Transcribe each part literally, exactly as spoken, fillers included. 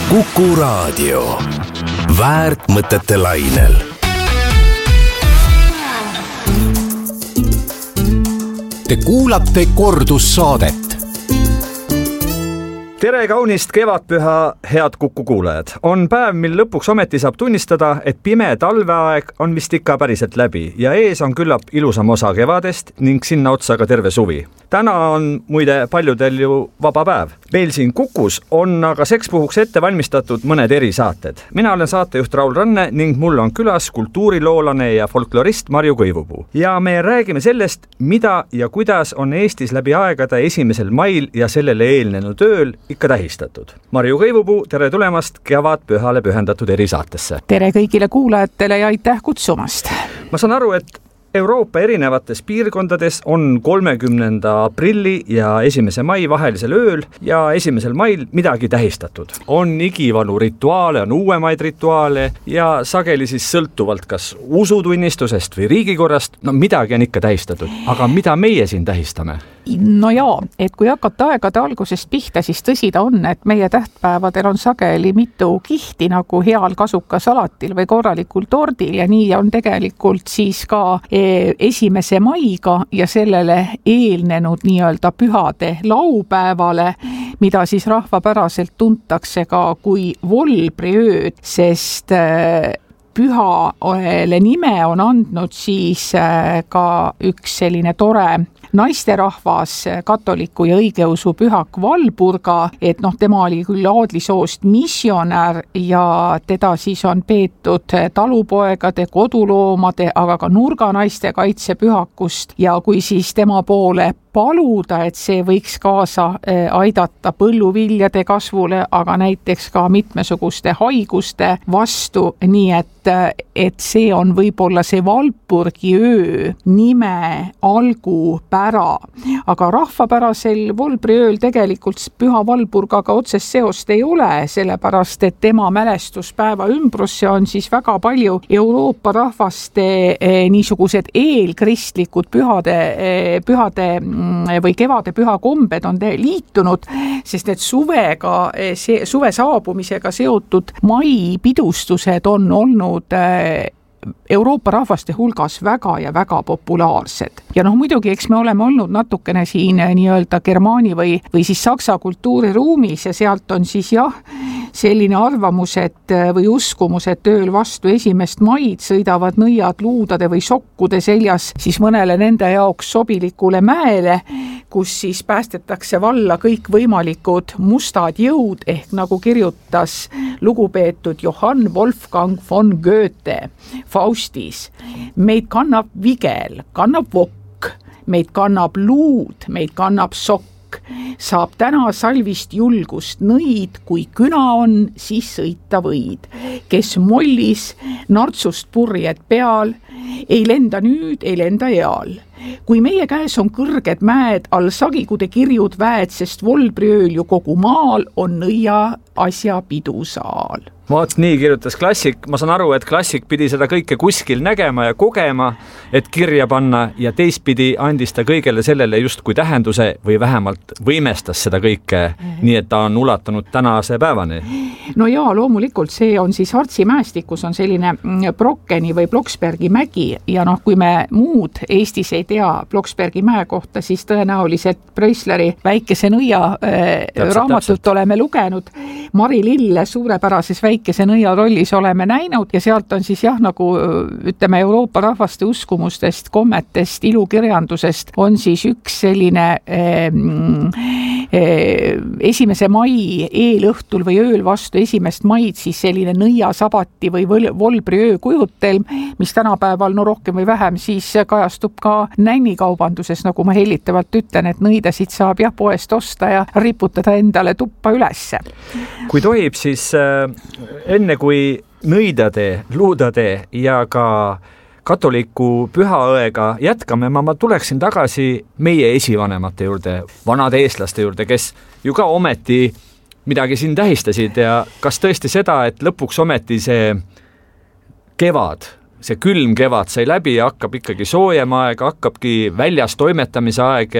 Kuku Raadio. Väärt mõtete lainel. Te kuulate kordussaadet. Tere kaunist kevadpüha, head Kuku kuulajad. On päev, mil lõpuks ometi saab tunnistada, et pime talveaeg on vist ikka päriselt läbi ja ees on küllap ilusam osa kevadest ning sinna otsa ka terve suvi. Täna on muide paljudel ju vaba päev. Meil siin Kukus on aga sekspuhuks ette valmistatud mõned erisaated. Mina olen saatejuht Raul Ranne ning mul on külas kultuuriloolane ja folklorist Marju Kõivupuu. Ja me räägime sellest, mida ja kuidas on Eestis läbi aegade esimesel mail ja sellele eelnenud ööl ikka tähistatud. Marju Kõivupuu, tere tulemast kevadpühale pühendatud erisaatesse. Tere kõigile kuulajatele ja aitäh kutsumast. Ma saan aru, et Euroopa erinevates piirkondades on kolmekümnenda aprilli ja esimese mai vahelisel ööl ja esimesel mail midagi tähistatud. On igivanu rituaale, on uuemaid rituaale ja sageli siis sõltuvalt kas usutunnistusest või riigikorrast, no midagi on ikka tähistatud. Aga mida meie siin tähistame? No jaa, et kui hakata aegade algusest pihta, siis tõsi ta on, et meie tähtpäevadel on sageli mitu kihti nagu heal kasukasalatil või korralikul tordil ja nii on tegelikult siis ka esimese maiga ja sellele eelnenud nii-öelda pühade laupäevale, mida siis rahvapäraselt tuntakse ka kui volbriööd, sest pühale nime on andnud siis ka üks selline tore naisterahvas, katoliku ja õigeusu pühak Valburga, et noh, tema oli küll aadlisoost missionär ja teda siis on peetud talupoegade, koduloomade, aga ka nurganaiste kaitsepühakust ja kui siis tema poole paluda, et see võiks kaasa aidata põlluviljade kasvule, aga näiteks ka mitmesuguste haiguste vastu, nii et, et see on võib-olla see Valburgi öö nime algupära. Aga rahvapärasel volbriööl tegelikult püha Valburgaga otsest seost ei ole, sellepärast et tema mälestuspäeva ümbrusse on siis väga palju Euroopa rahvaste niisugused eelkristlikud pühade, pühade või kevade püha kombed on liitunud, sest need suvega, see, suve saabumisega seotud mai pidustused on olnud Euroopa rahvaste hulgas väga ja väga populaarsed. Ja noh, muidugi, eks me oleme olnud natukene siin nii-öelda germaani või, või siis saksa kultuuriruumis ja sealt on siis jah, selline arvamus, et või uskumus, et ööl vastu esimest maid sõidavad nõiad luudade või sokkude seljas siis mõnele nende jaoks sobilikule mäele, kus siis päästetakse valla kõik võimalikud mustad jõud, ehk nagu kirjutas lugupeetud Johann Wolfgang von Goethe Faustis. Meid kannab vigel, kannab vokk, meid kannab luud, meid kannab sokk. Saab täna salvist julgust nõid, kui küna on, siis sõita võid. Kes mollis, nartsust purjed peal, ei lenda nüüd, ei lenda eal. Kui meie käes on kõrged mäed, all sagikude kirjud väed, sest volbriööl ju kogu maal on nõia asja pidusaal. Vaat nii kirjutas klassik. Ma saan aru, et klassik pidi seda kõike kuskil nägema ja kogema, et kirja panna ja teistpidi andis ta kõigele sellele just kui tähenduse või vähemalt võimestas seda kõike, nii et ta on ulatanud tänase päevani. No jaa, loomulikult see on siis Hartsi mäestikus on selline Brockeni või Blocksbergi mägi ja noh, kui me muud Eestis ei tea Blocksbergi mäe kohta, siis tõenäoliselt Preisleri Väikese nõia äh, raamatut täpselt. Oleme lugenud. Mari Lille suurepärases väikese nõia rollis oleme näinud ja sealt on siis jah, nagu ütleme Euroopa rahvaste uskumustest, kommetest, ilukirjandusest on siis üks selline eh, eh, esimese mai eelõhtul või ööl vastu esimest maid siis selline nõiasabati või volbriöö kujutelm, mis tänapäeval no rohkem või vähem siis kajastub ka nännikaubanduses, nagu ma hellitavalt ütlen, et nõidasid saab jah poest osta ja riputada endale tuppa ülesse. Kui tohib, siis äh, enne kui nõidade, luudade ja ka katoliku pühaõega jätkame, ma, ma tuleksin tagasi meie esivanemate juurde, vanade eestlaste juurde, kes ju ka ometi midagi siin tähistasid ja kas tõesti seda, et lõpuks ometi see kevad, see külm kevad sai läbi ja hakkab ikkagi soojem aeg, hakkabki väljas toimetamise aeg ja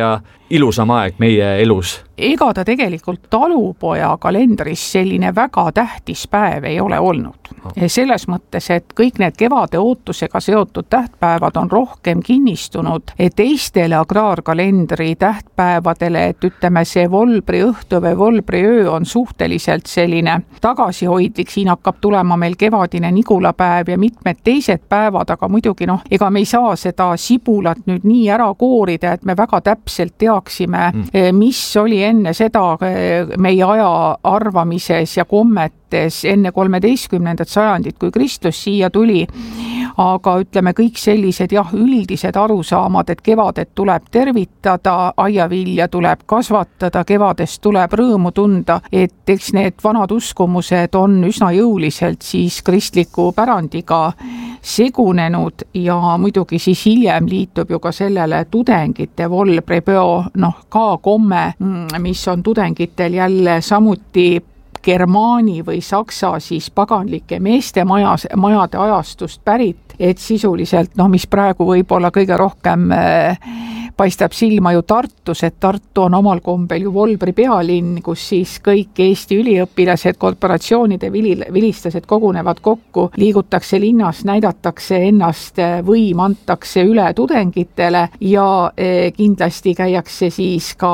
ilusam aeg meie elus? Ega ta tegelikult talupoja kalendris selline väga tähtis päev ei ole olnud. Selles mõttes, et kõik need kevade ootusega seotud tähtpäevad on rohkem kinnistunud teistele agraarkalendri tähtpäevadele, et ütleme see volbri õhtu või volbri öö on suhteliselt selline tagasihoidlik, siin hakkab tulema meil kevadine nigulapäev ja mitmed teised päevad, aga muidugi noh, ega me ei saa seda sibulat nüüd nii ära koorida, et me väga täpselt teaksime, mis oli enne seda meie aja arvamises ja kommetes enne kolmeteistkümnendat sajandit, kui Kristus siia tuli. Aga ütleme kõik sellised jah, üldised arusaamad, et kevadet tuleb tervitada, aiavilja tuleb kasvatada, kevadest tuleb rõõmu tunda, et eks need vanad uskumused on üsna jõuliselt siis kristliku pärandiga segunenud ja muidugi siis hiljem liitub ju ka sellele tudengite volbripeo, noh ka komme, mis on tudengitel jälle samuti germaani või saksa siis paganlike meeste majas, majade ajastust pärit, et sisuliselt, noh, mis praegu võib-olla kõige rohkem äh, paistab silma ju Tartus, et Tartu on omal kombel ju volbri pealinn, kus siis kõik Eesti üliõpilased, korporatsioonide vilistased kogunevad kokku, liigutakse linnas, näidatakse ennast, võim antakse üle tudengitele ja eh, kindlasti käiakse siis ka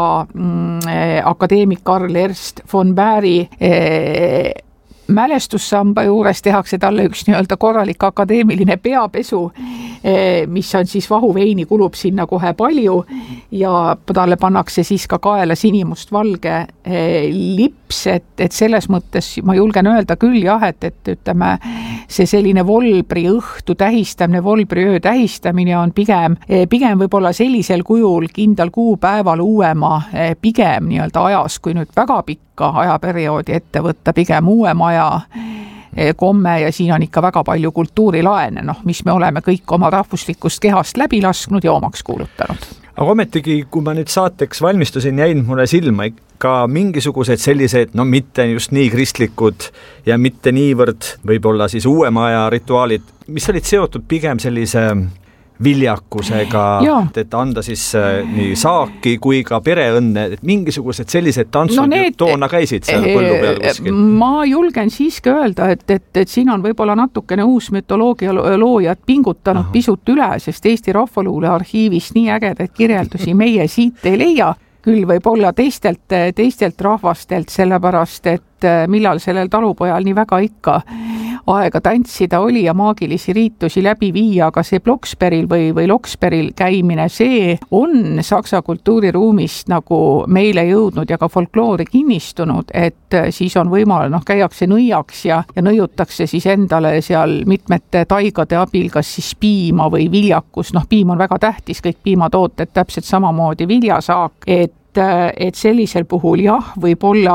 mm, akadeemik Karl Ernst von Bäri eh, mälestussamba juures tehakse talle üks nii-öelda korralik akadeemiline peapesu, mis on siis vahuveini, kulub sinna kohe palju ja talle pannakse siis ka kaela sinimust valge lips, et, et selles mõttes ma julgen öelda küll jah, et, et ütleme, see selline volbri õhtu tähistamine, volbri öö tähistamine on pigem, pigem võib-olla sellisel kujul kindlal kuupäeval uuema pigem nii-öelda ajas, kui nüüd väga pikka ajaperioodi ette võtta, pigem uuem aja komme ja siin on ikka väga palju kultuurilaene, noh, mis me oleme kõik oma rahvuslikust kehast läbi lasknud ja omaks kuulutanud. Aga ometigi, kui ma nüüd saateks valmistusin, jäin mulle silma ikka mingisugused sellised, no mitte just nii kristlikud ja mitte niivõrd võib-olla siis uuema aja rituaalid, mis olid seotud pigem sellise viljakusega, et anda siis nii saaki kui ka pereõnne, et mingisugused sellised tantsud no need, toona käisid seal põllu peal kuskil. Ma julgen siiski öelda, et, et, et siin on võib-olla natukene uus mütoloogia loojad pingutanud Aha. pisut üle, sest Eesti Rahvaluule arhiivist nii ägedaid kirjeldusi meie siit ei leia, küll võib olla teistelt, teistelt rahvastelt, sellepärast, et millal sellel talupojal nii väga ikka aega tantsida oli ja maagilisi riitusi läbi viia, aga see Bloksberil või, või Loksberil käimine, see on saksa kultuuriruumist nagu meile jõudnud ja ka folkloori kinnistunud, et siis on võimalik, noh, käiakse nõiaks ja, ja nõiutakse siis endale seal mitmete taigade abil, kas siis piima või viljakus, noh, piim on väga tähtis, kõik piimatooted täpselt samamoodi viljasaak, et, et sellisel puhul jah, võib olla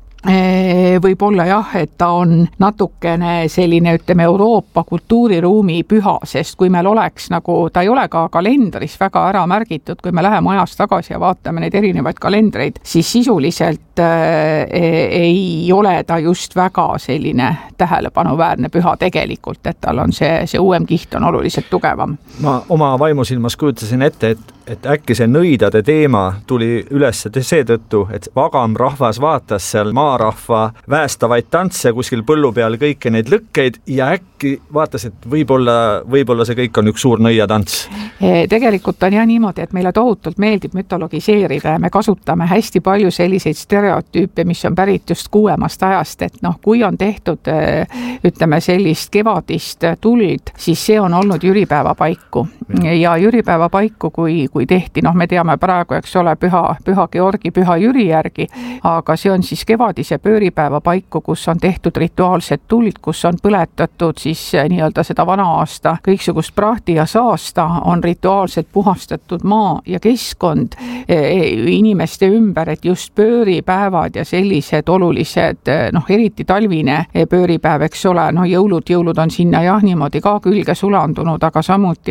võib olla jah, et ta on natukene selline, ütleme, Euroopa kultuuriruumi püha, sest kui meil oleks nagu, ta ei ole ka kalendris väga ära märgitud, kui me läheme ajas tagasi ja vaatame neid erinevaid kalendreid, siis sisuliselt äh, ei ole ta just väga selline tähelepanuväärne püha tegelikult, et tal on see, see uuem kiht on oluliselt tugevam. Ma oma vaimusilmas kujutasin ette, et, et äkki see nõidade teema tuli üles seetõttu, et vagam rahvas vaatas seal maa rahva väestavaid tantse kuskil põllu peal, kõiki neid lõkkeid ja äkki vaatas, et võib-olla, võib-olla see kõik on üks suur nõiatants. Tegelikult on jah niimoodi, et meile tohutult meeldib mütologiseerida ja me kasutame hästi palju selliseid stereotüüpe, mis on pärit just kuuemast ajast, et noh, kui on tehtud ütleme sellist kevadist tuld, siis see on olnud jüripäeva paiku ja jüripäeva paiku, kui, kui tehti, noh, me teame praegu, eks ole, püha, püha Georgi, püha Jüri järgi, aga see on siis kevadis ja pööripäeva paiku, kus on tehtud rituaalset tuld, kus on põletatud siis nii-öelda seda vana aasta kõiksugust prahti ja saasta, on rituaalselt puhastatud maa ja keskkond inimeste ümber, et just pööripäevad ja sellised olulised, noh, eriti talvine pööripäev, eks ole, noh, jõulud, jõulud on sinna jah niimoodi ka külge sulandunud, aga samuti näiteks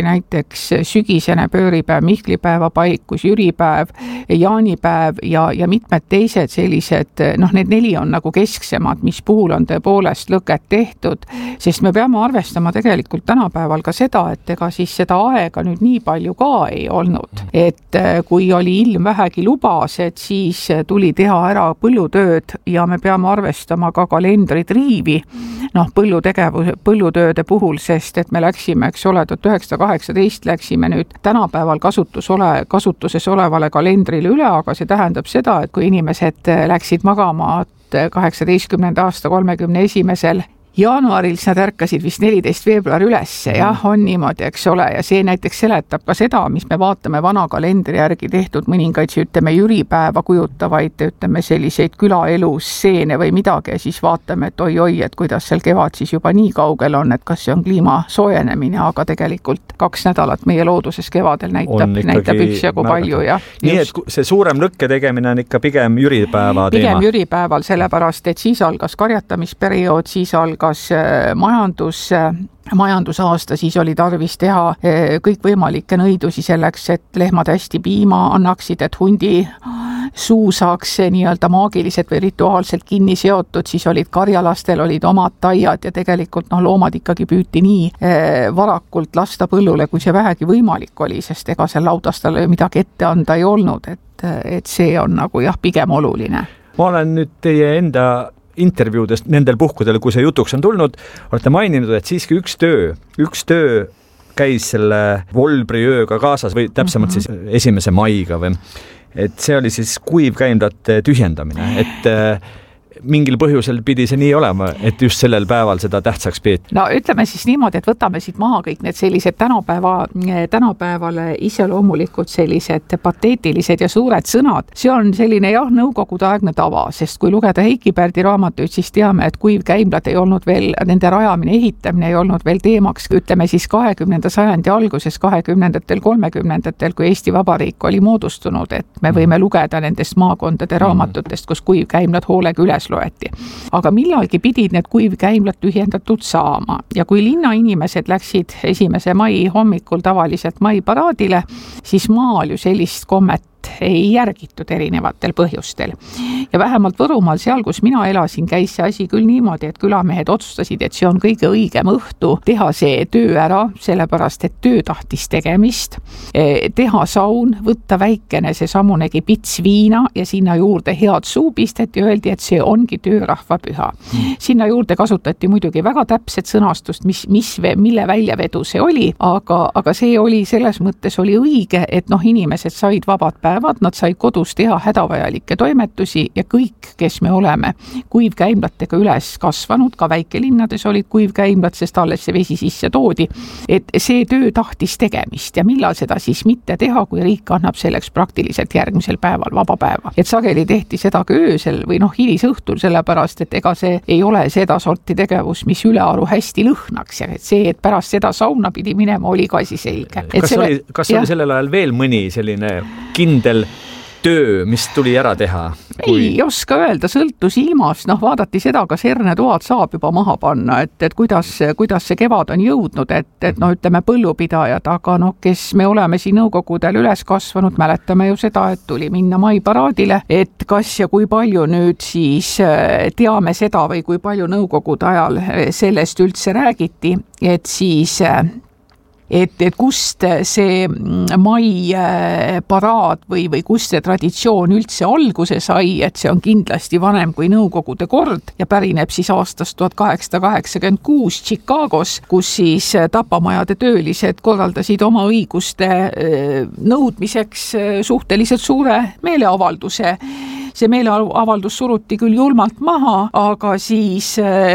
näiteks sügisene pööripäev, Mihklipäeva paikus, Jüripäev, jaanipäev ja, ja mitmed teised sellised, noh, need neli on nagu kesksemad, mis puhul on tõepoolest lõket tehtud, sest me peame arvestama tegelikult tänapäeval ka seda, et ega siis seda aega nüüd nii palju ka ei olnud. Et kui oli ilm vähegi lubas, et siis tuli teha ära põllutööd ja me peame arvestama ka kalendrit riivi, noh, põllutegevus, põllutööde puhul, sest et me läksime, eks ole, tuhat üheksasada kaheksateist läksime nüüd tänapäeval kasutus ole, kasutuses olevale kalendrile üle, aga see tähendab seda, et kui inimesed läksid magama kaheksateistkümnenda aasta kolmekümne esimesel jaanuaril, nad ärkasid vist neliteist veebruar ülesse, jah, on niimoodi, eks ole, ja see näiteks seletab ka seda, mis me vaatame vana kalendri järgi tehtud mõningaid, ütleme, jüripäeva kujutavaid, ütleme, selliseid külaelus seene või midagi, ja siis vaatame, et oi-oi, et kuidas seal kevad siis juba nii kaugel on, et kas see on kliima soojenemine, aga tegelikult kaks nädalat meie looduses kevadel näitab, näitab üksjagu palju. Ja nii, et see suurem lõkke tegemine on ikka pigem jüripäeva teema. Pigem jüripäeval, sellepärast, et siis algas karjatamisperiood, siis algas kas majandus, majandusaasta, siis oli tarvis teha kõikvõimalikke nõidusi selleks, et lehmad hästi piima annaksid, et hundi suu saaks nii-öelda maagiliselt või rituaalselt kinni seotud, siis olid karjalastel, olid omad taiad ja tegelikult noh, loomad ikkagi püüti nii varakult lasta põllule, kui see vähegi võimalik oli, sest ega seal laudastal midagi ette anda ei olnud, et, et see on nagu jah, pigem oluline. Ma olen nüüd teie enda intervjuudest nendel puhkudel, kui see jutuks on tulnud, olete maininud, et siiski üks töö, üks töö käis selle Volbriööga kaasas või täpsemalt mm -hmm. siis esimese maiga või, et see oli siis kuivkäimlate tühjendamine, et mingil põhjusel pidi see nii olema, et just sellel päeval seda tähtsaks peeti? No ütleme siis niimoodi, et võtame siit maha kõik need sellised tänapäeva, tänapäevale iseloomulikud sellised pateetilised ja suured sõnad. See on selline jah, nõukogude aegne tava, sest kui lugeda Heiki Pärdi raamatuid, siis teame, et kuivkäimlad ei olnud veel, nende rajamine, ehitamine ei olnud veel teemaks, ütleme siis kahekümnenda sajandi alguses, kahekümnendatel, kolmekümnendatel, kui Eesti Vabariik oli moodustunud, et me võime lugeda nendest maakondade raamatutest, kus kuivkäimlad hoolega üles loeti. Aga millalgi pidid need kuivkäimlad tühjendatud saama ja kui linnainimesed läksid esimese mai hommikul tavaliselt maiparaadile, siis maal ju sellist kommet ei järgitud erinevatel põhjustel. Ja vähemalt Võrumaal, seal kus mina elasin, käis see asi küll niimoodi, et külamehed otsustasid, et see on kõige õigem õhtu teha see töö ära, sellepärast et töö tahtis tegemist, teha saun, võtta väikene see samunegi pits viina ja sinna juurde head suupistet ja öeldi, et see ongi töörahvapüha. Hmm. Sinna juurde kasutati muidugi väga täpset sõnastust, mis, mis, mille väljavedu see oli, aga, aga see oli selles mõttes oli õige, et noh, inimesed said vabad päevad, nad said kodus teha hädavajalikke toimetusi ja kõik, kes me oleme kuivkäimlatega üles kasvanud, ka väikelinnades olid kuivkäimlad, sest alles see vesi sisse toodi, et see töö tahtis tegemist ja millal seda siis mitte teha, kui riik annab selleks praktiliselt järgmisel päeval vaba päeva. Et sageli tehti seda ka öösel või noh, hilisõhtul, sellepärast, et ega see ei ole seda sorti tegevus, mis ülearu hästi lõhnaks ja et see, et pärast seda sauna pidi minema, oli ka asi selge. Kas, selle, oli, kas oli sellel ajal veel mõni selline kindel töö, mis tuli ära teha? Kui... Ei oska öelda, sõltus ilmast, noh vaadati seda, kas hernetoad saab juba maha panna, et, et kuidas, kuidas see kevad on jõudnud, et, et noh, ütleme põllupidajad, aga noh, kes me oleme siin nõukogudel üles kasvanud, mäletame ju seda, et tuli minna maiparaadile, et kas ja kui palju nüüd siis teame seda või kui palju nõukogude ajal sellest üldse räägiti, et siis... Et, et kust see mai paraad või, või kust see traditsioon üldse alguse sai, et see on kindlasti vanem kui nõukogude kord ja pärineb siis aastast tuhat kaheksasada kaheksakümmend kuus Chicagos, kus siis tapamajade töölised korraldasid oma õiguste nõudmiseks suhteliselt suure meeleavalduse. See meeleavaldus suruti küll julmalt maha, aga siis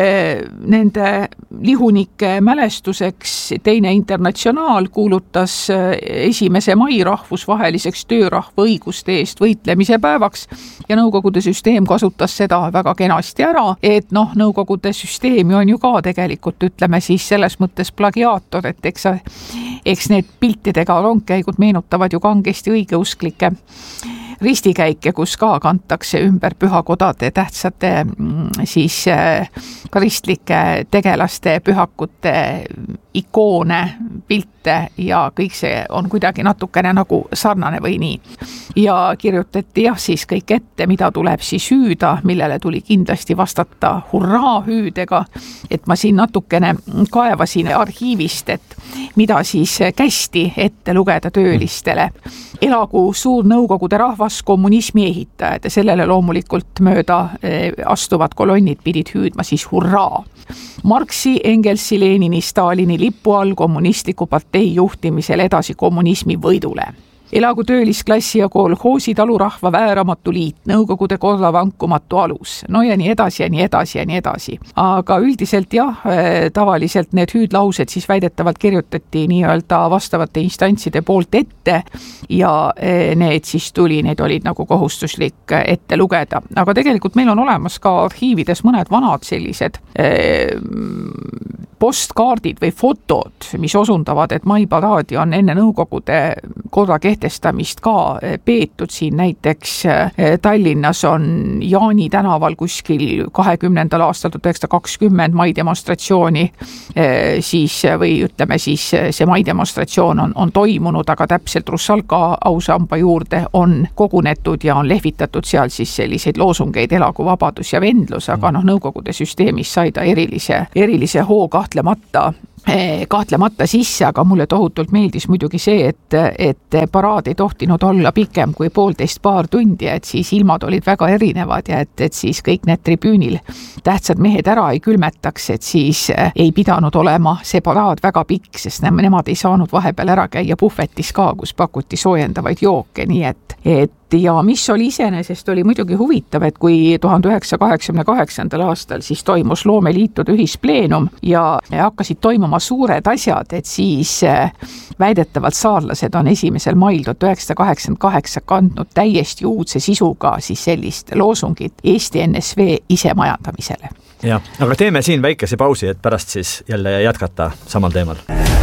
nende lihunike mälestuseks teine internatsionaal kuulutas esimese mai rahvusvaheliseks töörahva õiguste eest võitlemise päevaks ja nõukogude süsteem kasutas seda väga kenasti ära, et noh, nõukogude süsteemi on ju ka tegelikult, ütleme siis selles mõttes plagiaator, et eks, eks need piltidega rongkäigud meenutavad ju kangesti õigeusklikke ristikäike, kus ka kantakse ümber pühakodade tähtsate siis ka ristlike tegelaste pühakute ikoone, pilte ja kõik see on kuidagi natukene nagu sarnane või nii. Ja kirjutati jah siis kõik ette, mida tuleb siis hüüda, millele tuli kindlasti vastata hurraa hüüdega, et ma siin natukene kaevasin arhiivist, et mida siis kästi ette lugeda töölistele. Elagu suur nõukogude rahvas, kommunismi ehitajad ja sellele loomulikult mööda astuvad kolonnid pidid hüüdma siis hurraa. Marxi, Engelsi, Lenini, Stalini lipu all kommunistliku partei juhtimisel edasi kommunismi võidule. Elagu töölisklassi ja kolhoosi talurahva vääramatu liit, nõukogude korra vankumatu alus, no ja nii edasi ja nii edasi ja nii edasi. Aga üldiselt jah, tavaliselt need hüüdlaused siis väidetavalt kirjutati nii-öelda vastavate instantside poolt ette ja need siis tuli, need olid nagu kohustuslik ette lugeda. Aga tegelikult meil on olemas ka arhiivides mõned vanad sellised postkaardid või fotod, mis osundavad, et maiparaadi on enne nõukogude korra kehtestamist ka peetud siin. Näiteks Tallinnas on Jaani tänaval kuskil kahekümnendal aastal tuhat üheksasada kakskümmend mai demonstratsiooni siis, või ütleme siis see mai demonstratsioon on, on toimunud, aga täpselt Russalka ausamba juurde on kogunetud ja on lehvitatud seal siis selliseid loosungeid elagu vabadus ja vendlus, aga noh, nõukogude süsteemis sai ta erilise, erilise hoo kahtlemata kahtlemata sisse, aga mulle tohutult meeldis muidugi see, et, et paraad ei tohtinud olla pikem kui poolteist paar tundi, et siis ilmad olid väga erinevad ja et, et siis kõik need tribüünil tähtsad mehed ära ei külmetaks, et siis ei pidanud olema see paraad väga pikk, sest nemad ei saanud vahepeal ära käia puhvetis ka, kus pakuti soojendavaid jooke, nii et, et ja mis oli iseenesest oli muidugi huvitav, et kui tuhande üheksasaja kaheksakümne kaheksandal aastal siis toimus loomeliitude ühispleenum ja hakkasid toimuma suured asjad, et siis väidetavalt saarlased on esimesel mail tuhat üheksasada kaheksakümmend kaheksa kandnud täiesti uudse sisuga siis sellist loosungit Eesti N S V isemajandamisele. Ja, aga teeme siin väikese pausi, et pärast siis jälle jätkata samal teemal.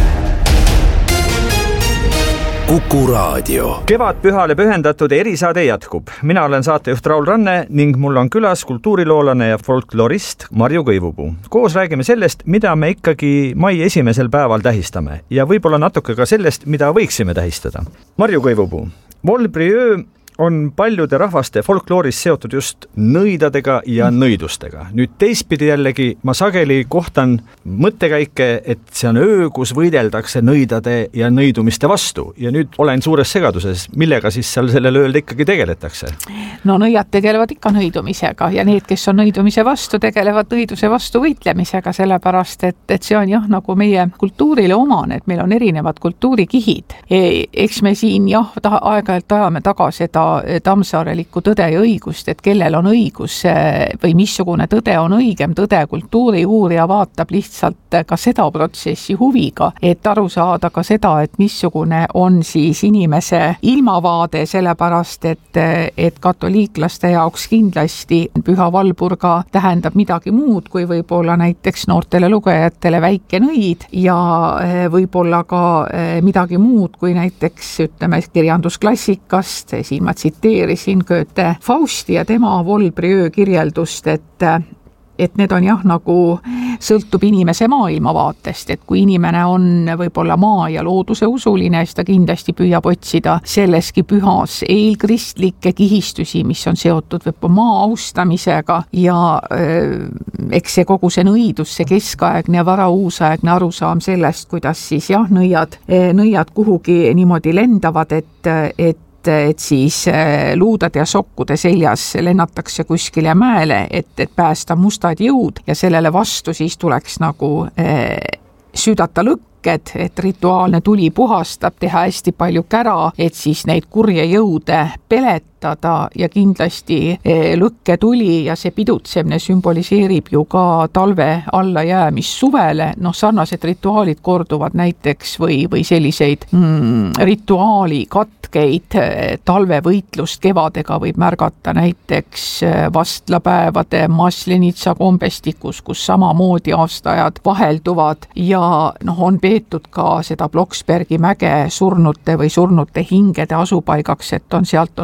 Kuku Raadio. Kevadpühale pühendatud erisaade jätkub. Mina olen saatejuht Raul Ranne ning mul on külas kultuuriloolane ja folklorist Marju Kõivupuu. Koos räägime sellest, mida me ikkagi mai esimesel päeval tähistame ja võib-olla natuke ka sellest, mida võiksime tähistada. Marju Kõivupuu, Volbriöö on paljude rahvaste folklooris seotud just nõidadega ja nõidustega. Nüüd teistpidi jällegi ma sageli kohtan mõttekäike, et see on öö, kus võideldakse nõidade ja nõidumiste vastu. Ja nüüd olen suures segaduses, millega siis seal sellel ööl ikkagi tegeletakse? No nõiad tegelevad ikka nõidumisega ja need, kes on nõidumise vastu, tegelevad nõiduse vastu võitlemisega, sellepärast, et, et see on jah, nagu meie kultuurile omane, et meil on erinevad kultuurikihid. E, eks me siin jah, ta, aeg-ajalt ajame taga seda tamsaarelikku tõde ja õigust, et kellel on õigus või missugune tõde on õigem tõde. Kultuuriuurija vaatab lihtsalt ka seda protsessi huviga, et aru saada ka seda, et missugune on siis inimese ilmavaade, sellepärast, et, et katoliiklaste jaoks kindlasti Püha Valburga tähendab midagi muud kui võib-olla näiteks noortele lugejatele väike nõid ja võib-olla ka midagi muud kui näiteks ütleme kirjandusklassikast, siin ma tsiteerisin Goethe Fausti ja tema Volbriöö kirjeldust, et et need on jah, nagu sõltub inimese maailmavaatest, et kui inimene on võib-olla maa- ja looduse usuline, siis ta kindlasti püüab otsida selleski pühas eelkristlikke kihistusi, mis on seotud võib-olla maa austamisega ja öö, eks see kogu see nõidus, see keskaegne ja varauusaegne arusaam sellest, kuidas siis jah, nõiad, nõiad kuhugi niimoodi lendavad, et, et et siis luudade ja sokkude seljas lennatakse kuskile mäele, et, et päästa mustad jõud ja sellele vastu siis tuleks nagu eh, süüdata lõkked, et rituaalne tuli puhastab, teha hästi palju kära, et siis neid kurje jõude peletada ja kindlasti lõkke tuli ja see pidutsemine sümboliseerib ju ka talve alla jäämist suvele, noh sarnased rituaalid korduvad näiteks või, või selliseid mm, rituaali katkeid talvevõitlust kevadega võib märgata näiteks vastlapäevade Maslenitsa kombestikus, kus samamoodi aastaajad vahelduvad ja noh, on peetud ka seda Bloksbergi mäge surnute või surnute hingede asupaigaks, et on sealt on võimalik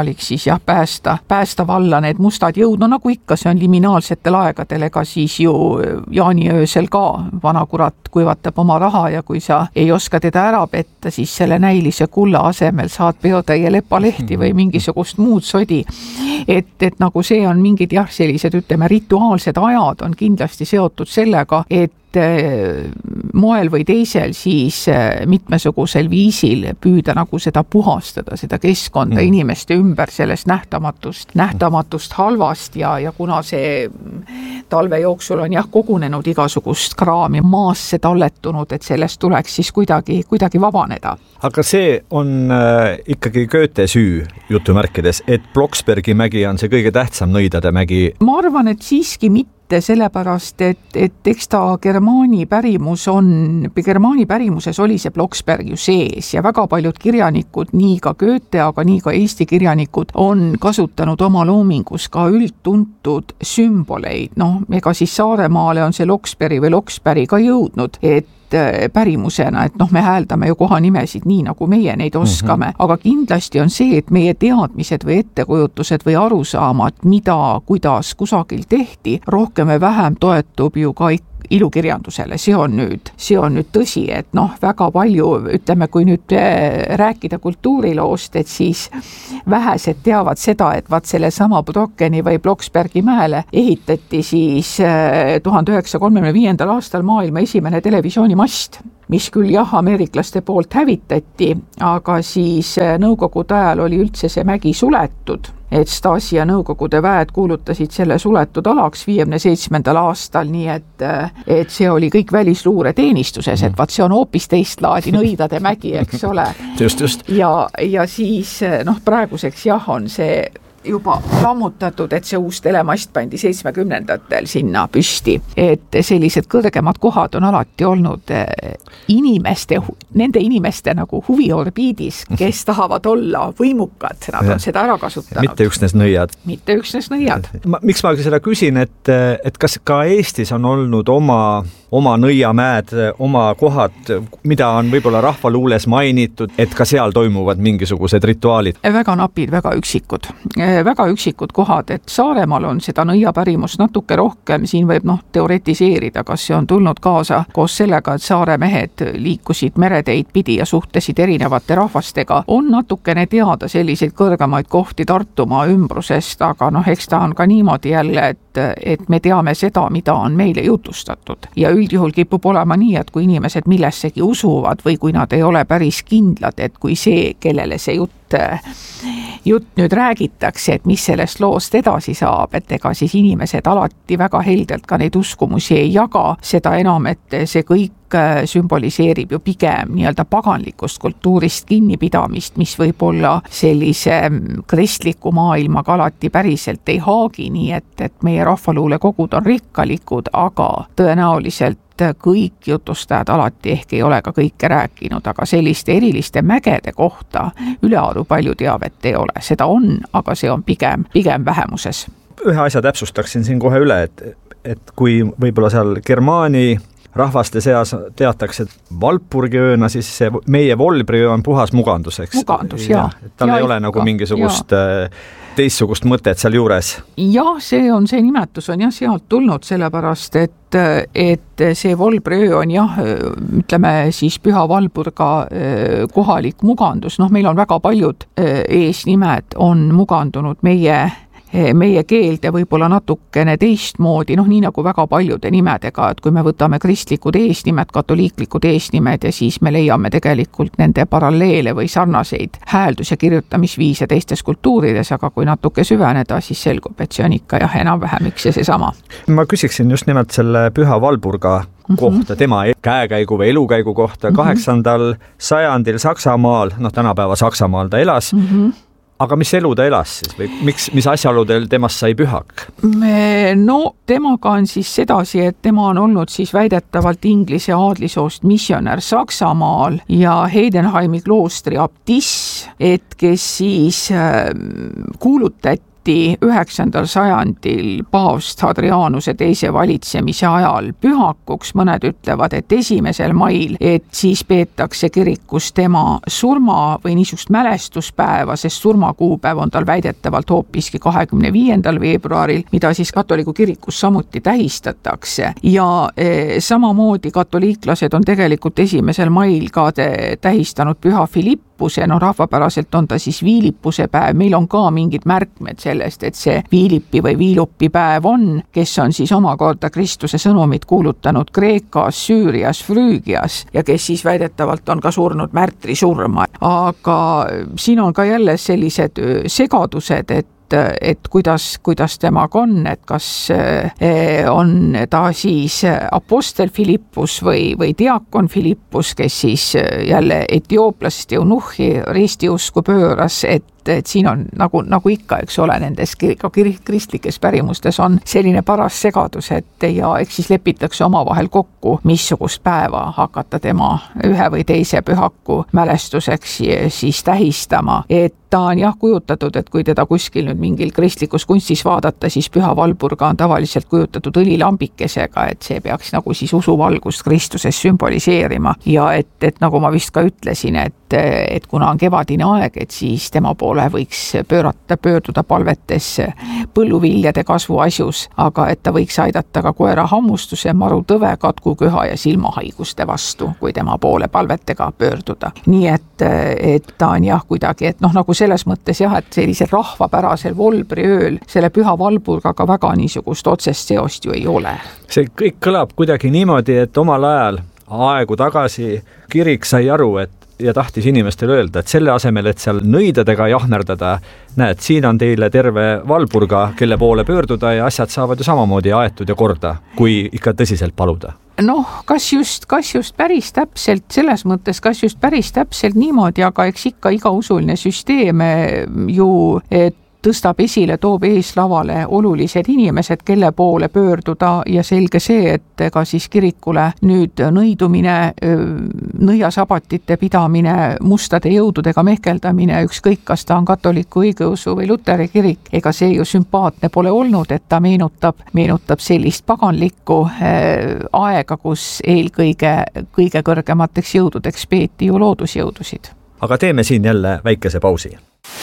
võimalik siis jah, päästa, päästa valla need mustad jõud, no nagu ikka, see on liminaalsetel aegadel, ega siis ju jaaniöösel ka vanakurat kuivatab oma raha ja kui sa ei oska teda ära petta, siis selle näilise kulla asemel saad peotäie lepalehti või mingisugust muud sodi. Et, et nagu see on mingid jah, sellised ütleme rituaalsed ajad on kindlasti seotud sellega, et moel või teisel siis mitmesugusel viisil püüda nagu seda puhastada, seda keskkonda mm. inimeste ümber sellest nähtamatust, nähtamatust halvast ja, ja kuna see talve jooksul on jah kogunenud igasugust kraami maasse talletunud, et sellest tuleks siis kuidagi, kuidagi vabaneda. Aga see on äh, ikkagi Goethe süü jutumärkides, et Blocksbergi mägi on see kõige tähtsam nõidade mägi. Ma arvan, et siiski mitte, sellepärast, et, et eks ta Germaani pärimus on, Germaani pärimuses oli see Blocksberg ju sees ja väga paljud kirjanikud, nii ka Goethe, aga nii ka Eesti kirjanikud on kasutanud oma loomingus ka üldtuntud sümboleid, noh, ega siis Saaremaale on see Loksberg või Loksberg ka jõudnud, et pärimusena, et noh, me hääldame ju kohanimesid nii, nagu meie neid oskame, mm-hmm. aga kindlasti on see, et meie teadmised või ettekujutused või arusaamad, mida, kuidas kusagil tehti, rohkem või vähem toetub ju ka ilukirjandusele, see on nüüd, see on nüüd tõsi, et noh, väga palju, ütleme, kui nüüd rääkida kultuuriloost, et siis vähesed teavad seda, et vaat selle sama Brockeni või Blocksbergi mäele ehitati siis tuhande üheksasaja kolmekümne viiendal aastal maailma esimene televisioonimast, mis küll jah, ameeriklaste poolt hävitati, aga siis nõukogude ajal oli üldse see mägi suletud, et Stasi ja nõukogude väed kuulutasid selle suletud alaks viiekümne seitsmendal aastal, nii et, et see oli kõik välisluure teenistuses, et vaat see on hoopis teist laadi nõidade mägi, eks ole. Just, just. Ja, ja siis noh, praeguseks jah, on see juba lammutatud, et see uus telemast pandi seitsmekümnendatel sinna püsti, et sellised kõrgemad kohad on alati olnud inimeste, nende inimeste nagu huviorbiidis, kes tahavad olla võimukad, nad on seda ära kasutanud. Mitte üksnes nõiad. Mitte üksnes nõiad. Miks ma seda küsin, et, et kas ka Eestis on olnud oma, oma nõiamäed, oma kohad, mida on võib-olla rahvaluules mainitud, et ka seal toimuvad mingisugused rituaalid? Väga napid, väga üksikud. Väga üksikud kohad, et Saaremaal on seda nõiapärimust natuke rohkem, siin võib noh teoretiseerida, kas see on tulnud kaasa koos sellega, et saare mehed liikusid mereteid pidi ja suhtlesid erinevate rahvastega. On natukene teada selliseid kõrgemaid kohti Tartumaa ümbrusest, aga noh, eks ta on ka niimoodi jälle, et, et me teame seda, mida on meile jutustatud. Ja üldjuhul kipub olema nii, et kui inimesed millessegi usuvad või kui nad ei ole päris kindlad, et kui see, kellele see jutt jutt nüüd räägitakse, et mis sellest loost edasi saab, et ega siis inimesed alati väga heldelt ka neid uskumusi ei jaga, seda enam, et see kõik sümboliseerib ju pigem nii-öelda paganlikust kultuurist kinnipidamist, mis võib olla sellise kristliku maailmaga alati päriselt ei haagi, nii et, et meie rahvaluule kogud on rikkalikud, aga tõenäoliselt kõik jutustajad alati ehk ei ole ka kõike rääkinud, aga selliste eriliste mägede kohta ülearu palju teavet ei ole. Seda on, aga see on pigem, pigem vähemuses. Ühe asja täpsustaksin siin kohe üle, et, et kui võib-olla seal Germaani rahvaste seas teatakse Valpurgiööna, siis see meie Volbriöö on puhas mugandus, eks? Mugandus, jah. Ja, tal ja, ei ole ikka, nagu mingisugust ja. teistsugust mõtet seal juures. Jah, see on, see nimetus on jah sealt tulnud, sellepärast, et, et see Volbriöö on jah, ütleme siis Püha Valpurga kohalik mugandus. Noh, meil on väga paljud eesnimed on mugandunud meie meie keelde võib-olla natukene teistmoodi, noh nii nagu väga paljude nimedega, et kui me võtame kristlikud eesnimed, katoliiklikud eesnimed ja siis me leiame tegelikult nende paralleele või sarnaseid hääldus- ja kirjutamisviise teistes kultuurides, aga kui natuke süveneda, siis selgub, et see on ikka jah enam-vähem üks ja seesama. Ma küsiksin just nimelt selle Püha Valpurga kohta, tema käekäigu või elukäigu kohta. kaheksandal sajandil Saksamaal, noh tänapäeva Saksamaal ta elas, mm-hmm. Aga mis elu ta elas siis või miks, mis asjaoludel temast sai pühak? No temaga on siis sedasi, et tema on olnud siis väidetavalt Inglise aadlisoost missionär Saksamaal ja Heidenheimi kloostri abtiss, et kes siis kuulutati üheksandal sajandil paavst Hadrianuse teise valitsemise ajal pühakuks, mõned ütlevad, et esimesel mail, et siis peetakse kirikus tema surma või niisugust mälestuspäeva, sest surmakuupäev on tal väidetavalt hoopiski kahekümne viiendal veebruaril, mida siis katoliku kirikus samuti tähistatakse. Ja e, samamoodi katoliiklased on tegelikult esimesel mail ka te, tähistanud püha Filippuse, no rahvapäraselt on ta siis Viilipuse päev, meil on ka mingid märkmed sellest, et see Viilipi või Viilupi päev on, kes on siis omakorda Kristuse sõnumit kuulutanud Kreekas, Süürias, Früügias ja kes siis väidetavalt on ka surnud märtri surma. Aga siin on ka jälle sellised segadused, et et kuidas, kuidas temaga on, et kas on ta siis apostel Filippus või, või diakon Filippus, kes siis jälle etiooplasest eunuhhi ristiusku pööras, et et siin on nagu, nagu ikka, eks ole, nendes ka kristlikes pärimustes on selline paras segadus, et ja eks siis lepitakse omavahel kokku, missugust päeva hakata tema ühe või teise pühaku mälestuseks siis tähistama. Et ta on jah kujutatud, et kui teda kuskil nüüd mingil kristlikus kunstis vaadata, siis püha Valburga on tavaliselt kujutatud õlilambikesega, et see peaks nagu siis usuvalgust Kristuses sümboliseerima. Ja et, et nagu ma vist ka ütlesin, et, et kuna on kevadine aeg, et siis tema poole võiks pöörata, pöörduda palvetes põlluviljade kasvu asjus, aga et ta võiks aidata ka koera hammustuse, marutõve, katkuköha ja silmahaiguste vastu, kui tema poole palvetega pöörduda. Nii et, et ta on jah kuidagi, et noh, nagu selles mõttes jah, et sellisel rahvapärasel volbriööl selle püha Valburgaga väga niisugust otsest seost ju ei ole. See kõik kõlab kuidagi niimoodi, et omal ajal aegu tagasi kirik sai aru, et ja tahtis inimestele öelda, et selle asemel, et seal nõidadega jahnerdada, näed, siin on teile terve Valburga, kelle poole pöörduda ja asjad saavad ju samamoodi aetud ja korda, kui ikka tõsiselt paluda. Noh, kas just, kas just päris täpselt, selles mõttes, kas just päris täpselt niimoodi, aga eks ikka iga usuline süsteem ju, et tõstab esile, toob eeslavale olulised inimesed, kelle poole pöörduda ja selge see, et ega siis kirikule nüüd nõidumine, nõiasabatite pidamine, mustade jõududega mehkeldamine, ükskõik kas ta on katoliku õigeusu või luteri kirik, ega see ju sümpaatne pole olnud, et ta meenutab, meenutab sellist paganlikku aega, kus eelkõige kõige kõrgemateks jõududeks peeti ju loodusjõudusid. Aga teeme siin jälle väikese pausi.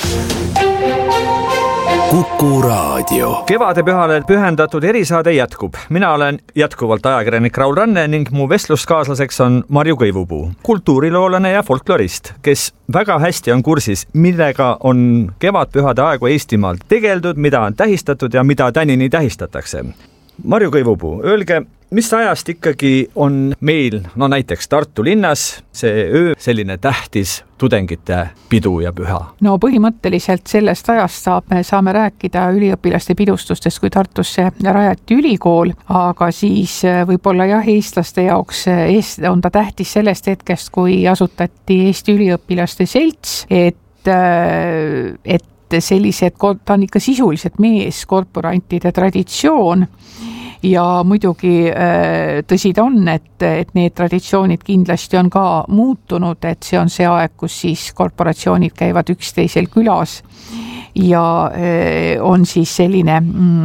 Kuku Raadio. Kevadepühale pühendatud erisaade jätkub. Mina olen jätkuvalt ajakirjanik Raul Ranne ning mu vestluskaaslaseks on Marju Kõivupuu, kultuuriloolane ja folklorist, kes väga hästi on kursis, millega on kevadpühade aegu Eestimaal tegeldud, mida on tähistatud ja mida tänini tähistatakse. Marju Kõivupuu, öelge, mis ajast ikkagi on meil, no näiteks Tartu linnas, see öö selline tähtis tudengite pidu ja püha? No põhimõtteliselt sellest ajast saab, saame rääkida üliõpilaste pidustustest, kui Tartusse rajati ülikool, aga siis võib-olla jah, eestlaste jaoks on ta tähtis sellest hetkest, kui asutati Eesti üliõpilaste selts, et, et sellised, ta on ikka sisuliselt meeskorporantide traditsioon ja muidugi tõsi ta on, et, et need traditsioonid kindlasti on ka muutunud, et see on see aeg, kus siis korporatsioonid käivad üksteisel külas ja on siis selline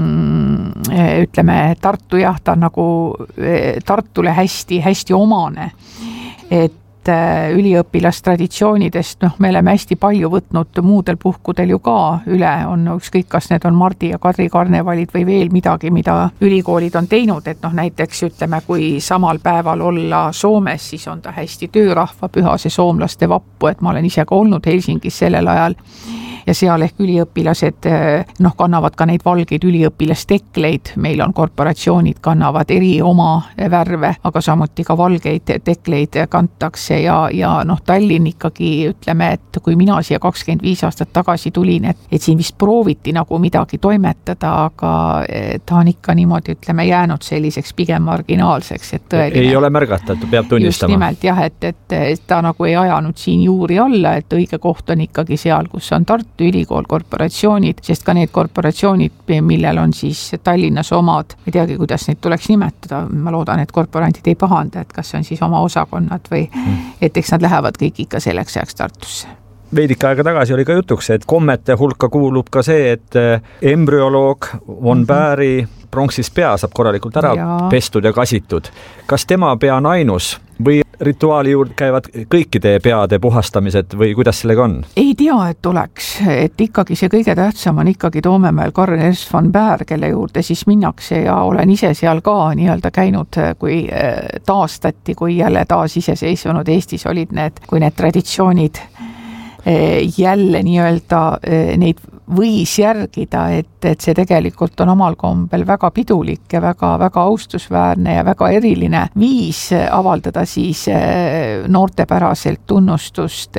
ütleme Tartu jah, ta on nagu Tartule hästi, hästi omane, et üliõpilastraditsioonidest, noh, me oleme hästi palju võtnud muudel puhkudel ju ka üle, on ükskõik, kas need on Mardi ja Kadri karnevalid või veel midagi, mida ülikoolid on teinud, et noh, näiteks ütleme, kui samal päeval olla Soomes, siis on ta hästi töörahvapüha, see soomlaste vappu, et ma olen ise ka olnud Helsingis sellel ajal ja seal ehk üliõpilased noh, kannavad ka neid valgeid üliõpilastekleid, meil on korporatsioonid kannavad eri oma värve, aga samuti ka valgeid tekleid kantakse ja, ja noh, Tallinn ikkagi ütleme, et kui mina siia kakskümmend viis aastat tagasi tulin, et, et siin vist prooviti nagu midagi toimetada, aga ta on ikka niimoodi, ütleme, jäänud selliseks pigem marginaalseks, et tõeline. Ei ole märgatatud, peab tunnistama. Just nimelt jah, et, et, et ta nagu ei ajanud siin juuri alla, et õige koht on ikkagi seal, kus on Tartu ülikool, korporatsioonid, sest ka need korporatsioonid, millel on siis Tallinnas omad, ei teagi, kuidas neid tuleks nimetada, ma loodan, et korporantid ei pahanda, et kas on siis oma osakonnad või mm. et eks nad lähevad kõik ikka selleks ajaks Tartusse. veidike aega tagasi oli ka jutuks, et kommete hulka kuulub ka see, et embrüoloog von Bäri pronksis pea saab korralikult ära ja. pestud ja kasitud. Kas tema pea on ainus või rituaali juurde käivad kõikide peade puhastamised või kuidas sellega on? Ei tea, et oleks, et ikkagi see kõige tähtsam on ikkagi Toomemäel Karl Ernst von Bär, kelle juurde siis minnakse ja olen ise seal ka nii-öelda käinud, kui taastati, kui jälle taas iseseisvunud Eestis olid need, kui need traditsioonid jälle nii-öelda neid võis järgida, et, et see tegelikult on omal kombel väga pidulik ja väga, väga austusväärne ja väga eriline viis avaldada siis noortepäraselt tunnustust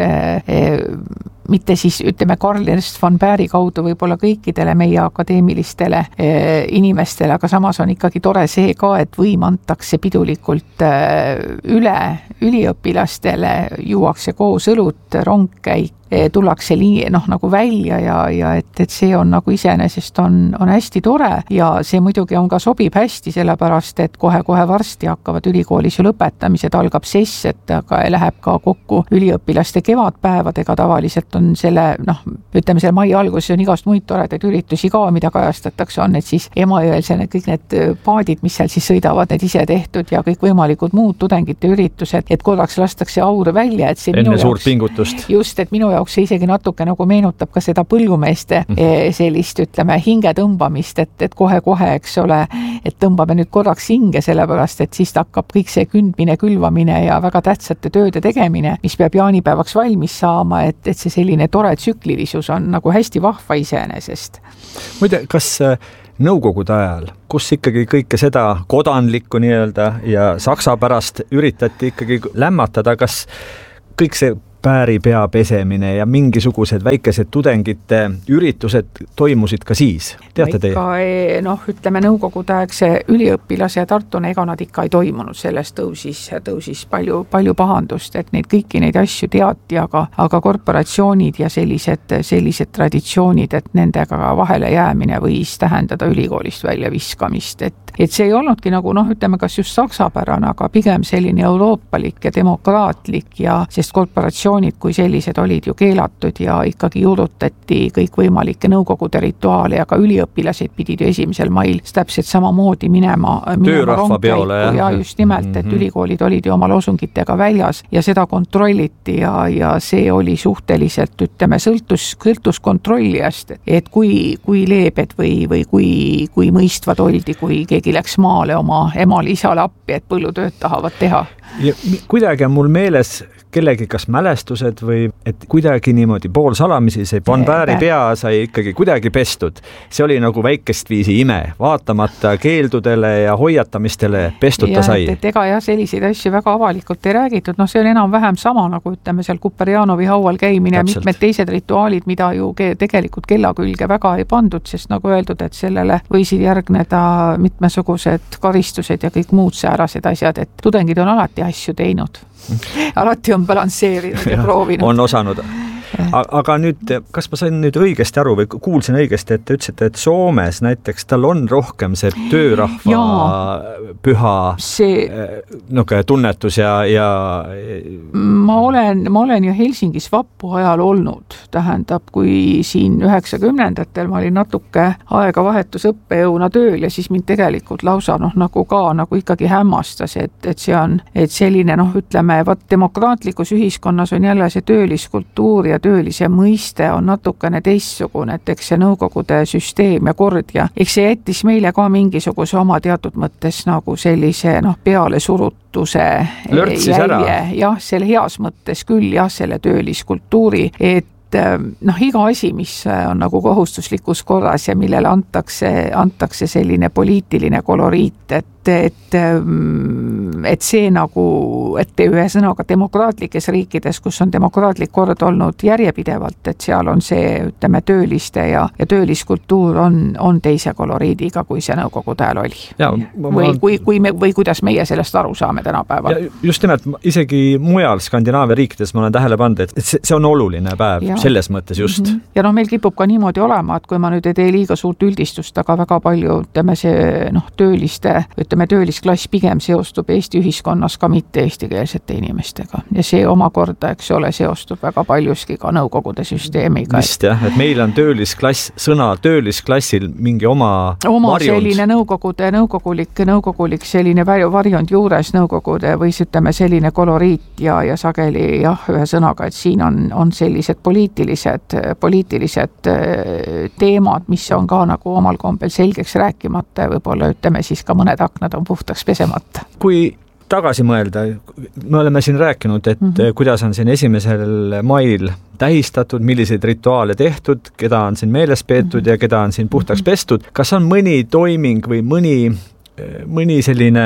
mitte siis ütleme Karl Ernst von Bäri kaudu võib-olla kõikidele meie akadeemilistele eh, inimestele, aga samas on ikkagi tore see ka, et võim antakse pidulikult eh, üle üliõpilastele, juuakse koos õlut, rongkäik, eh, tullakse lii, noh, nagu välja ja, ja et, et see on nagu iseenesest on, on hästi tore ja see muidugi on ka sobib hästi, sellepärast et kohe-kohe varsti hakkavad ülikoolis ju lõpetamised, algab sess, et aga läheb ka kokku üliõpilaste kevadpäevadega tavaliselt on selle, noh, ütleme selle mai alguses on igast muid toredaid üritusi ka, mida kajastatakse, on need siis Emajõel, see kõik need paadid, mis seal siis sõidavad, need ise tehtud ja kõik võimalikud muud tudengite üritused, et korraks lastakse aur välja, et see enne minu suurt jaoks, pingutust. Just, et minu jaoks see isegi natuke nagu meenutab ka seda põllumeeste mm. sellist, ütleme, hinge tõmbamist, et, et kohe-kohe, eks ole, et tõmbame nüüd korraks hinge, sellepärast, et siis hakkab kõik see kündmine, külvamine ja väga tähtsate tööde tegemine, mis peab jaanipäevaks valmis saama, et, et see selline tore tsüklilisus on nagu hästi vahva iseenesest. Muide, kas nõukogude ajal, kus ikkagi kõike seda kodanlikku nii-öelda ja saksa pärast üritati ikkagi lämmatada, kas kõik see Bäri pea pesemine ja mingisugused väikesed tudengite üritused toimusid ka siis? Teate teie? Noh, ütleme nõukogudeaegse üliõpilase Tartuna, ega nad ikka ei toimunud, sellest tõusis, tõusis palju, palju pahandust, et neid kõiki neid asju teati, aga, aga korporatsioonid ja sellised, sellised traditsioonid, et nendega vahele jäämine võis tähendada ülikoolist välja viskamist, et et see ei olnudki nagu, noh, ütleme, kas just saksapärane, aga pigem selline euroopalik ja demokraatlik ja sest korporatsioonid kui sellised olid ju keelatud ja ikkagi juurutati kõik võimalikke nõukogude rituaale ja ka üliõpilased pidid ju esimesel mail täpselt samamoodi minema, minema rongkäiku ja just nimelt, et mm-hmm. ülikoolid olid ju oma loosungitega väljas ja seda kontrolliti ja, ja see oli suhteliselt, ütleme, sõltus, sõltus kontrollijast, et kui, kui leebed või, või kui, kui mõistvad oldi, kui keegi läks maale oma emale isale appi, et põllutööd tahavad teha. Ja kuidagi on mul meeles kellegi kas mälestused või et kuidagi niimoodi poolsalamisi see von Bäri pea sai ikkagi kuidagi pestud. See oli nagu väikest viisi ime, vaatamata keeldudele ja hoiatamistele pestud ta sai. Et, et ega jah, selliseid asju väga avalikult ei räägitud, noh see on enam-vähem sama nagu ütleme seal Kuperjanovi haual käimine ja mitmed teised rituaalid, mida ju ke- tegelikult kella külge väga ei pandud, sest nagu öeldud, et sellele võisid järgneda mitmesugused karistused ja kõik muud säärased asjad, et tudengid on alati asju teinud. Alati on balansseerinud ja, ja proovinud. On osanud. Aga nüüd, kas ma sain nüüd õigesti aru või kuulsin õigesti, et te ütlesite, et Soomes näiteks tal on rohkem see töörahva ja, püha see, nuke, tunnetus ja, ja... Ma olen, ma olen ju Helsingis vappu ajal olnud, tähendab, kui siin üheksakümnendatel ma olin natuke aega vahetus õppejõuna tööl ja siis mind tegelikult lausa noh, nagu ka nagu ikkagi hämmastas, et, et see on, et selline noh, ütleme, vaat demokraatlikus ühiskonnas on jälle see tööliskultuur ja töölise mõiste on natukene teistsugune, et eks see nõukogude süsteem ja kord ja eks see jättis meile ka mingisuguse oma teatud mõttes nagu sellise noh, peale surutuse jälje, jah, selle heas mõttes küll jah, selle tööliskultuuri, et noh, iga asi, mis on nagu kohustuslikus korras ja millele antakse, antakse selline poliitiline koloriit, et et, et see nagu, et ühesõnaga demokraatlikes riikides, kus on demokraatlik kord olnud järjepidevalt, et seal on see, ütleme, tööliste ja, ja tööliskultuur on, on teise koloriidiga, kui see nõukogude ajal oli. Ja, ma, või, kui, kui me, või kuidas meie sellest aru saame tänapäeval. Just nimelt, isegi mujal Skandinaavia riikides ma olen tähele pannud, et see, see on oluline päev ja. Selles mõttes just. Mm-hmm. Ja noh, meil kipub ka niimoodi olema, et kui ma nüüd ei tee liiga suurt üldistust, aga väga palju, ütleme see noh, tööliste, ütleme töölisklass pigem seostub Eesti Eesti ühiskonnas ka mitte eestikeelsete inimestega ja see omakorda, eks ole, seostub väga paljuski ka nõukogude süsteemiga. Vist jah, et meil on töölisklass, sõna töölisklassil mingi oma oma varjund. Selline nõukogude, nõukogulik, nõukogulik selline varjund juures nõukogude või ütleme selline koloriit ja, ja sageli jah, ühe sõnaga, et siin on, on sellised poliitilised, poliitilised teemad, mis on ka nagu omal kombel selgeks rääkimata ja võib-olla ütleme siis ka mõned aknad on puhtaks pesemata. Kui tagasi mõelda, me oleme siin rääkinud, et mm-hmm. kuidas on siin esimesel mail tähistatud, milliseid rituaale tehtud, keda on siin meeles peetud mm-hmm. ja keda on siin puhtaks mm-hmm. pestud. Kas on mõni toiming või mõni, mõni selline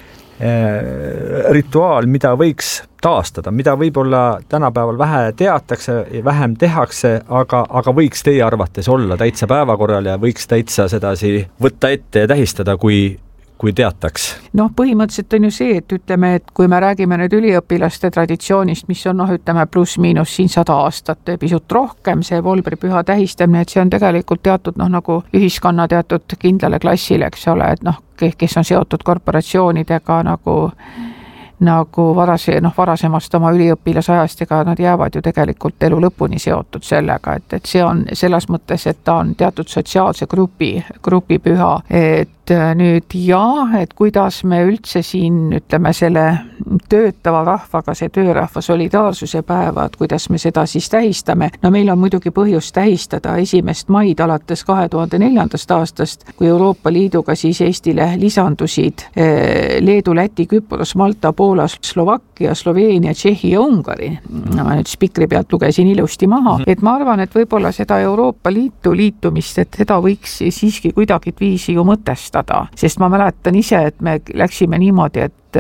äh, rituaal, mida võiks taastada, mida võib-olla tänapäeval vähe teatakse ja vähem tehakse, aga, aga võiks teie arvates olla täitsa päevakorral ja võiks täitsa sedasi võtta ette ja tähistada, kui kui teataks? Noh, põhimõtteliselt on ju see, et ütleme, et kui me räägime nüüd üliõpilaste traditsioonist, mis on noh, ütleme pluss miinus siin sada aastat pisut rohkem, see volbripüha tähistamine, et see on tegelikult teatud noh, nagu ühiskonna teatud kindlale klassile, eks ole, et noh, kes on seotud korporatsioonidega nagu nagu varase, noh, varasemast oma üliõpilasajast, ega nad jäävad ju tegelikult elu lõpuni seotud sellega, et, et see on selles mõttes, et ta on teatud sotsiaalse grupi, grupipüha, et nüüd jah, et kuidas me üldse siin ütleme selle töötava rahvaga, see töörahva solidaarsuse päeva, et kuidas me seda siis tähistame. No meil on muidugi põhjus tähistada esimest maid alates kahe tuhande neljandast aastast, kui Euroopa Liiduga siis Eestile lisandusid Leedu, Läti, Küpros, Malta, Poola, Slovakkia, Sloveenia, Tšehhi ja Ungari. Ma nüüd spikri pealt lugesin ilusti maha, et ma arvan, et võib-olla seda Euroopa Liitu liitumist, et seda võiks siiski kuidagi viisi ju mõtestada. Sest ma mäletan ise, et me läksime niimoodi, et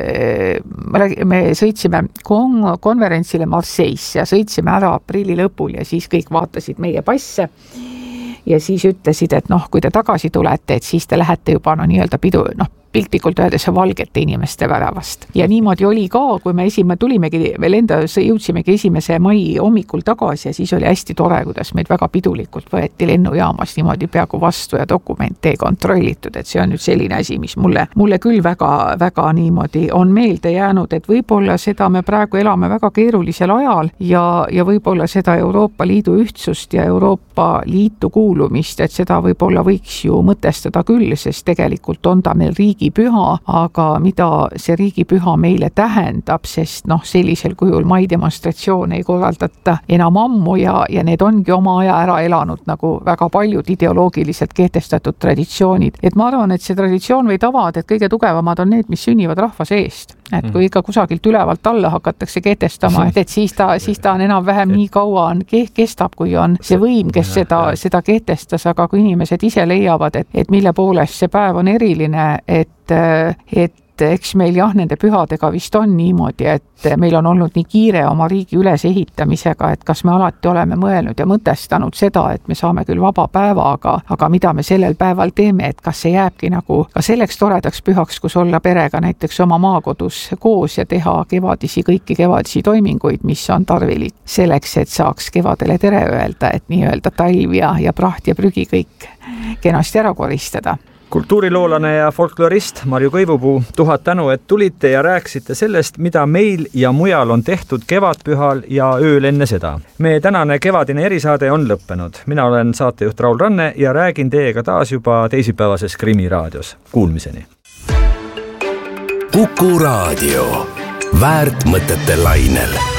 me sõitsime kon- konverentsile Marseille's ja sõitsime ära aprilli lõpul ja siis kõik vaatasid meie passe ja siis ütlesid, et noh, kui te tagasi tulete, et siis te lähete juba no nii-öelda pidu, noh, piltlikult öeldes valgete inimeste väravast. Ja niimoodi oli ka, kui me esime tulimegi veel enda, jõudsimegi esimese mai hommikul tagasi ja siis oli hästi tore, kuidas meid väga pidulikult võeti lennujaamas niimoodi peaaegu vastu ja dokumente ei kontrollitud, et see on nüüd selline asi, mis mulle, mulle küll väga, väga niimoodi on meelde jäänud, et võib-olla seda me praegu elame väga keerulisel ajal ja, ja võib-olla seda Euroopa Liidu ühtsust ja Euroopa Liitu kuulumist, et seda võib-olla võiks ju mõtestada küll, sest tegelikult on ta meil riigi püha, aga mida see riigipüha meile tähendab, sest noh, sellisel kujul maidemonstratsioone ei korraldata enam ammu ja, ja need ongi oma aja ära elanud nagu väga paljud ideoloogiliselt kehtestatud traditsioonid. Et ma arvan, et see traditsioon või tavad, et kõige tugevamad on need, mis sünnivad rahva seest. Et kui ikka kusagilt ülevalt alla hakatakse kehtestama, et, et siis, ta, siis ta on enam-vähem nii kaua on, kestab, kui on see võim, kes seda, seda kehtestas, aga kui inimesed ise leiavad, et, et mille poolest see päev on eriline, et et eks meil jah, nende pühadega vist on niimoodi, et meil on olnud nii kiire oma riigi ülesehitamisega, et kas me alati oleme mõelnud ja mõtestanud seda, et me saame küll vaba päeva, aga, aga mida me sellel päeval teeme, et kas see jääbki nagu ka selleks toredaks pühaks, kus olla perega näiteks oma maakodus koos ja teha kevadisi, kõiki kevadisi toiminguid, mis on tarvilik selleks, et saaks kevadele tere öelda, et nii-öelda talv ja, ja praht ja prügi kõik kenasti ära koristada. Kultuuriloolane ja folklorist Marju Kõivupuu, tuhat tänu, et tulite ja rääkisite sellest, mida meil ja mujal on tehtud kevadpühal ja ööl enne seda. Meie tänane kevadine erisaade on lõppenud. Mina olen saatejuht Raul Ranne ja räägin teiega taas juba teisipäevases Krimi raadios. Kuulmiseni! Kuku raadio. Väärt mõtete lainel.